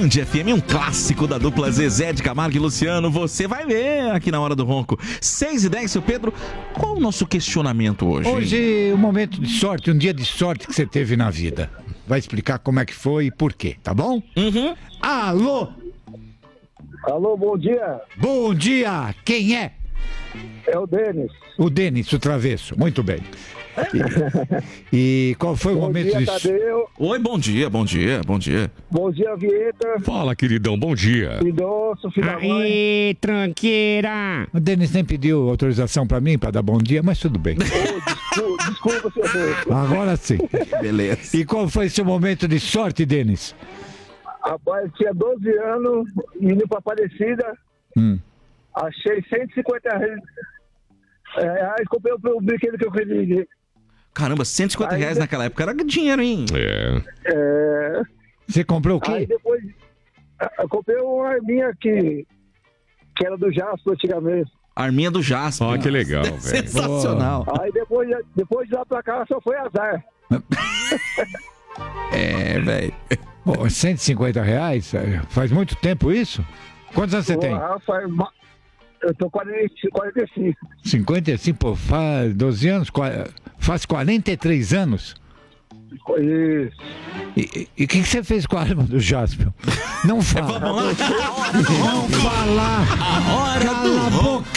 Band FM, um clássico da dupla Zezé de Camargo e Luciano. Você vai ver aqui na Hora do Ronco. 6h10, seu Pedro, qual o nosso questionamento hoje? Hoje, um momento de sorte, um dia de sorte que você teve na vida. Vai explicar como é que foi e por quê, tá bom? Uhum. Alô? Alô, bom dia. Bom dia! Quem é? É o Denis. O Denis, o Travesso. Muito bem. E qual foi o Bom momento dia, de... Tadeu. Oi, bom dia. Bom dia, Vieta. Fala, queridão, bom dia. Filhoço, filho da mãe. Aí, tranqueira. O Denis nem pediu autorização pra mim, pra dar bom dia, mas tudo bem. Desculpa, seu Deus. Agora sim. Beleza. E qual foi seu momento de sorte, Denis? Rapaz, tinha 12 anos, indo pra Aparecida. Achei 150 reais, comprei o brinquedo que eu queria. Caramba, 150 reais naquela época era dinheiro, hein? Você comprou o Aí quê? depois, eu comprei uma arminha que era do Jasper antigamente. Arminha do Jasper. Ó, que legal, velho. Sensacional. Aí depois de lá pra cá só foi azar. Velho. Pô, 150 reais? Faz muito tempo isso? Quantos anos você tem? Eu tô 45. 55, pô, faz 12 anos? Faz 43 anos? Isso. E o que você fez com a arma do Jasper? Não fala. Vamos lá. Não falar. A Hora do Cala a Ronco. boca.